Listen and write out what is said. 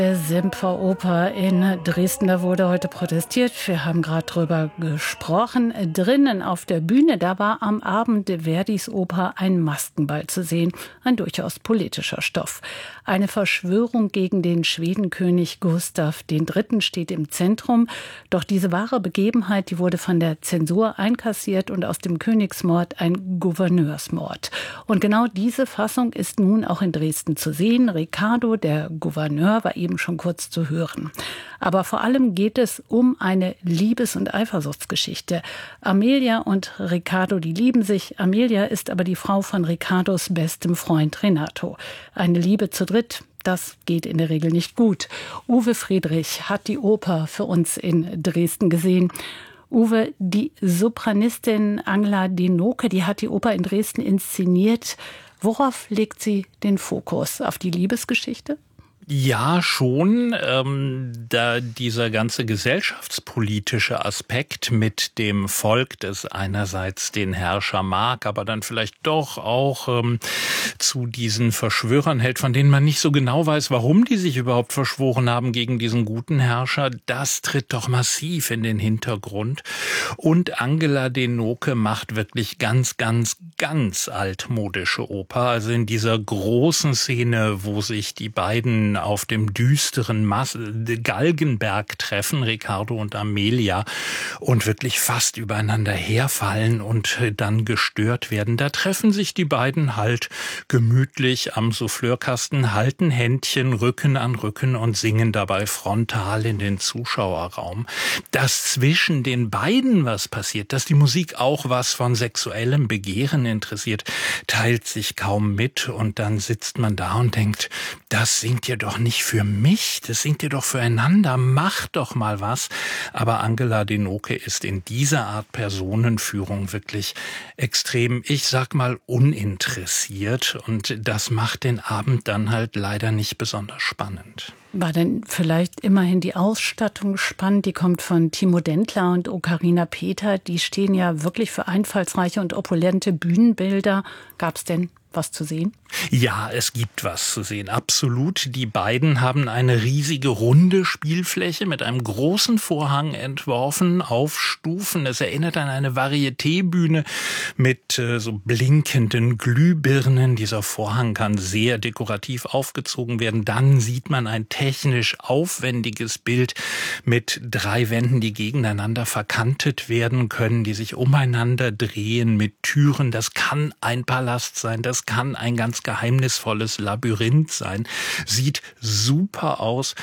Der Semperoper in Dresden, da wurde heute protestiert. Wir haben gerade drüber gesprochen. Drinnen auf der Bühne, da war am Abend Verdis Oper Ein Maskenball zu sehen. Ein durchaus politischer Stoff. Eine Verschwörung gegen den Schwedenkönig Gustav III. Steht im Zentrum. Doch diese wahre Begebenheit, die wurde von der Zensur einkassiert und aus dem Königsmord ein Gouverneursmord. Und genau diese Fassung ist nun auch in Dresden zu sehen. Riccardo, der Gouverneur, war eben schon kurz zu hören. Aber vor allem geht es um eine Liebes- und Eifersuchtsgeschichte. Amelia und Riccardo, die lieben sich. Amelia ist aber die Frau von Riccardos bestem Freund Renato. Eine Liebe zu dritt, das geht in der Regel nicht gut. Uwe Friedrich hat die Oper für uns in Dresden gesehen. Uwe, die Sopranistin Angela Denoke, die hat die Oper in Dresden inszeniert. Worauf legt sie den Fokus? Auf die Liebesgeschichte? Ja, schon. Da dieser ganze gesellschaftspolitische Aspekt mit dem Volk, das einerseits den Herrscher mag, aber dann vielleicht doch auch zu diesen Verschwörern hält, von denen man nicht so genau weiß, warum die sich überhaupt verschworen haben gegen diesen guten Herrscher, das tritt doch massiv in den Hintergrund. Und Angela Denoke macht wirklich ganz, ganz, ganz altmodische Oper. Also in dieser großen Szene, wo sich die beiden auf dem düsteren Galgenberg treffen, Riccardo und Amelia, und wirklich fast übereinander herfallen und dann gestört werden. Da treffen sich die beiden halt gemütlich am Souffleurkasten, halten Händchen Rücken an Rücken und singen dabei frontal in den Zuschauerraum. Dass zwischen den beiden was passiert, dass die Musik auch was von sexuellem Begehren interessiert, teilt sich kaum mit, und dann sitzt man da und denkt, das singt ihr doch nicht für mich, das singt ihr doch füreinander, macht doch mal was. Aber Angela Denoke ist in dieser Art Personenführung wirklich extrem, ich sag mal, uninteressiert, und das macht den Abend dann halt leider nicht besonders spannend. War denn vielleicht immerhin die Ausstattung spannend? Die kommt von Timo Dentler und Ocarina Peter. Die stehen ja wirklich für einfallsreiche und opulente Bühnenbilder. Gab es denn was zu sehen? Ja, es gibt was zu sehen, absolut. Die beiden haben eine riesige runde Spielfläche mit einem großen Vorhang entworfen auf Stufen. Es erinnert an eine Varieté-Bühne mit so blinkenden Glühbirnen. Dieser Vorhang kann sehr dekorativ aufgezogen werden. Dann sieht man ein technisch aufwendiges Bild mit 3 Wänden, die gegeneinander verkantet werden können, die sich umeinander drehen mit Türen. Das kann ein Palast sein, das kann ein ganz geheimnisvolles Labyrinth sein. Sieht super aus.